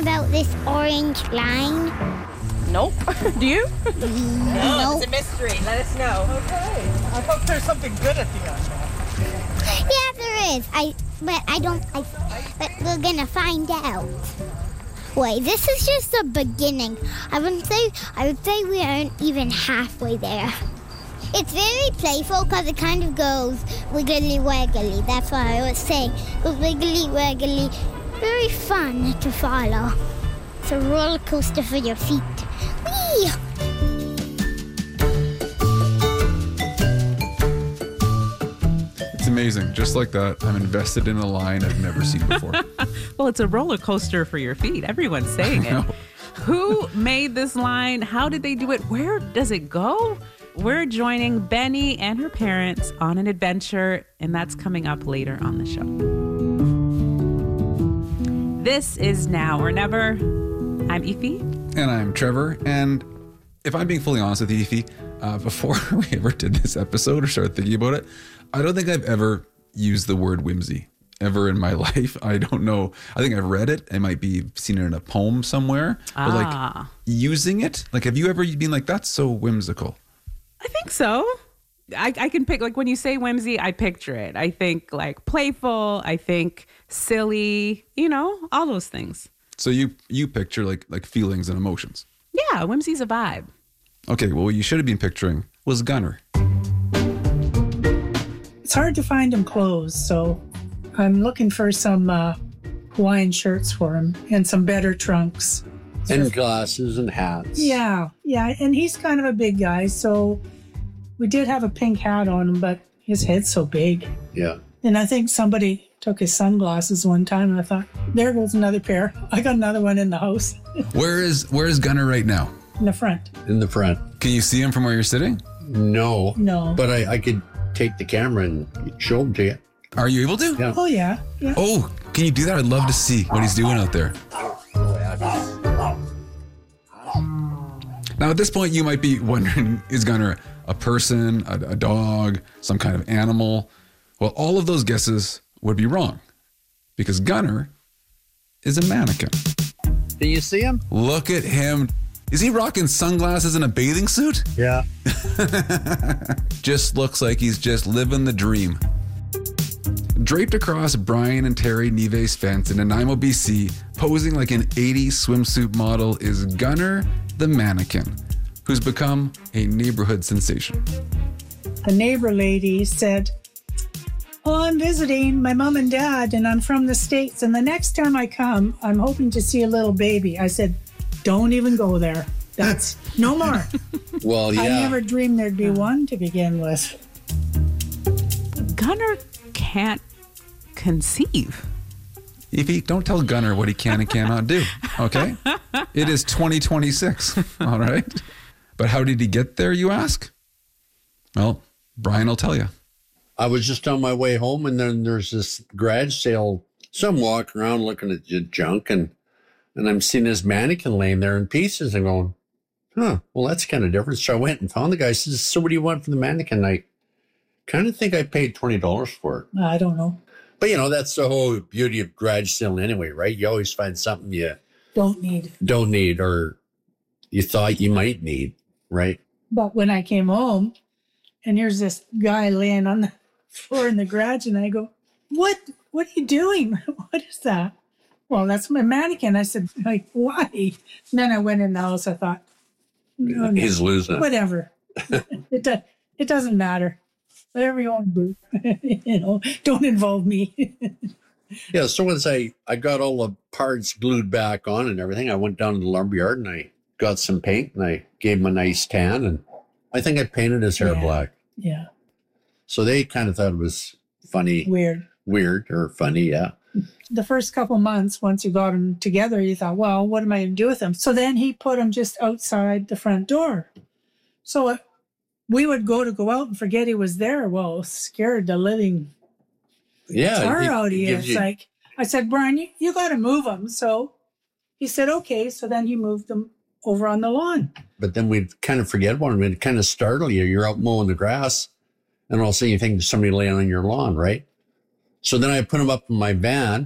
about this orange line? Nope. Do you? No. It's a mystery. Let us know. Okay. I hope there's something good at the end. Yeah, there is. But we're gonna find out. Wait, this is just the beginning. I would say we aren't even halfway there. It's very playful because it kind of goes wiggly waggly. That's what I was saying. It goes wiggly waggly. Very fun to follow. It's a roller coaster for your feet. Whee! It's amazing. Just like that, I'm invested in a line I've never seen before. Well, it's a roller coaster for your feet. Everyone's saying it. Who made this line? How did they do it? Where does it go? We're joining Benny and her parents on an adventure, and that's coming up later on the show. This is Now or Never. I'm Ify. And I'm Trevor. And if I'm being fully honest with you, Ify, before we ever did this episode or started thinking about it, I don't think I've ever used the word whimsy ever in my life. I don't know. I think I've read it. I might be seen it in a poem somewhere. But like using it, like have you ever been like, that's so whimsical? I think so. I can pick, like when you say whimsy, I picture it. I think like playful. I think silly, all those things. So you picture like feelings and emotions. Yeah, whimsy's a vibe. Okay, well, what you should have been picturing was Gunner. It's hard to find him clothes, so I'm looking for some Hawaiian shirts for him and some better trunks. And glasses and hats. Yeah. And he's kind of a big guy, so we did have a pink hat on him, but his head's so big. Yeah. And I think somebody took his sunglasses one time, and I thought, there goes another pair. I got another one in the house. Where is Gunner right now? In the front. In the front. Can you see him from where you're sitting? No. But I could take the camera and show him to you. Are you able to? Yeah. Oh, yeah. Oh, can you do that? I'd love to see what he's doing out there. Now, at this point, you might be wondering, is Gunner a person, a dog, some kind of animal? Well, all of those guesses would be wrong because Gunner is a mannequin. Do you see him? Look at him. Is he rocking sunglasses and a bathing suit? Yeah. Just looks like he's just living the dream. Draped across Brian and Terry Neve's fence in Nanaimo, BC, posing like an 80s swimsuit model is Gunner the mannequin, who's become a neighborhood sensation. A neighbor lady said, "Oh, I'm visiting my mom and dad, and I'm from the States, and the next time I come, I'm hoping to see a little baby." I said, "Don't even go there. That's no more." Well, yeah. I never dreamed there'd be one to begin with. Gunner can't conceive. Ify, don't tell Gunner what he can and cannot do, okay? It is 2026, all right? But how did he get there, you ask? Well, Brian will tell you. I was just on my way home, and then there's this garage sale. So I'm walking around looking at the junk, and I'm seeing this mannequin laying there in pieces and going, well, that's kind of different. So I went and found the guy. I says, "So what do you want for the mannequin?" I kind of think I paid $20 for it. I don't know. But, that's the whole beauty of garage selling anyway, right? You always find something you Don't need. Or you thought you might need, right? But when I came home, and here's this guy laying on the floor in the garage, and I go, What are you doing? What is that?" "Well, that's my mannequin." I said, "Like, why?" And then I went in the house. I thought, no, He's losing it. whatever. It doesn't matter. Whatever you want to do. Don't involve me. Yeah, so once I got all the parts glued back on and everything, I went down to the lumberyard and I got some paint and I gave him a nice tan, and I think I painted his hair black. Yeah. So they kind of thought it was funny. Weird or funny, yeah. The first couple months, once you got them together, you thought, well, what am I going to do with them? So then he put them just outside the front door. So we would go out and forget he was there. Well, scared the living tar out of you. It's like, I said, "Brian, you got to move them." So he said, "Okay." So then he moved them over on the lawn. But then we'd kind of forget about them. It'd kind of startle you. You're out mowing the grass and all of a sudden you think there's somebody laying on your lawn, right? So then I put them up in my van